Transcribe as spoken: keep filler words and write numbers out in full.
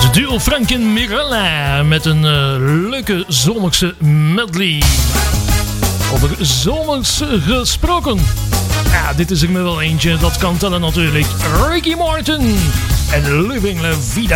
Duo Frank en Mirella met een uh, leuke zomerse medley. Over zomers gesproken. Ja, dit is er me wel eentje, dat kan tellen natuurlijk. Ricky Martin en Living La Vida.